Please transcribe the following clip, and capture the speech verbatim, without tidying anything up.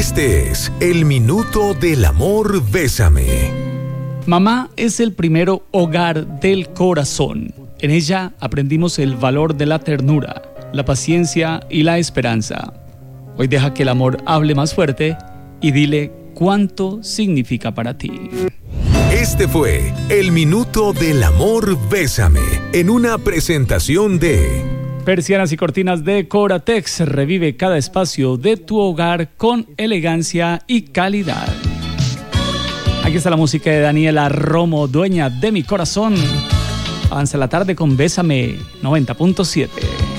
Este es el Minuto del Amor Bésame. Mamá es el primero hogar del corazón. En ella aprendimos el valor de la ternura, la paciencia y la esperanza. Hoy deja que el amor hable más fuerte y dile cuánto significa para ti. Este fue el Minuto del Amor Bésame, en una presentación de Persianas y cortinas de Coratex. Revive cada espacio de tu hogar con elegancia y calidad. Aquí está la música de Daniela Romo, dueña de mi corazón. Avanza la tarde con Bésame noventa punto siete.